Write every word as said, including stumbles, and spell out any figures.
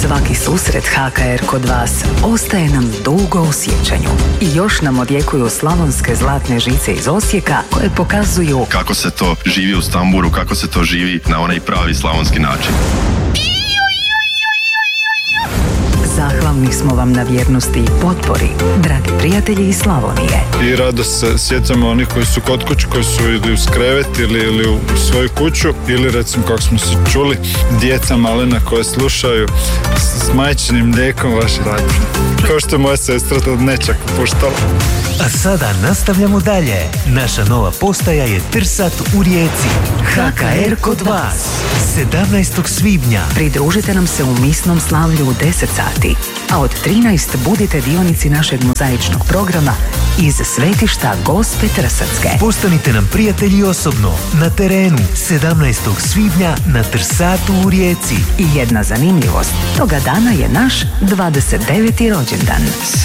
Svaki susret H K R kod vas ostaje nam dugo u sjećanju. I još nam odjekuju slavonske zlatne žice iz Osijeka koje pokazuju kako se to živi u Stamburu, kako se to živi na onaj pravi slavonski način. Zahvalni smo vam na vjernosti i potpori, dragi prijatelji iz Slavonije. I rado se sjećamo onih koji su kod kuće, koji su ili uz krevet ili, ili u svoju kuću, ili recimo kako smo se čuli, djeca malena koje slušaju s, s majčinim mlijekom vaše radio. Kao što je moja sestra to nečak puštala. A sada nastavljamo dalje. Naša nova postaja je Trsat u Rijeci. H K R kod vas. sedamnaestog svibnja. Pridružite nam se u misnom slavlju u deset sati. A od trinaest budite dionici našeg mozaičnog programa iz svetišta Gospe Trsatske. Postanite nam prijatelji osobno, na terenu, sedamnaestog svibnja na Trsatu u Rijeci. I jedna zanimljivost, toga dana je naš dvadeset deveti rođendan.